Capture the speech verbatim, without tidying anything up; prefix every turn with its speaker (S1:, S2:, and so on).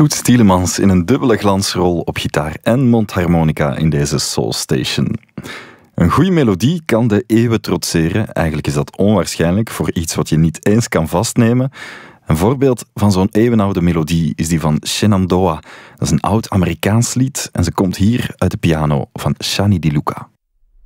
S1: Toets Tielemans in een dubbele glansrol op gitaar en mondharmonica in deze Soul Station. Een goede melodie kan de eeuwen trotseren. Eigenlijk is dat onwaarschijnlijk voor iets wat je niet eens kan vastnemen. Een voorbeeld van zo'n eeuwenoude melodie is die van Shenandoah. Dat is een oud Amerikaans lied en ze komt hier uit de piano van Shani Di Luca.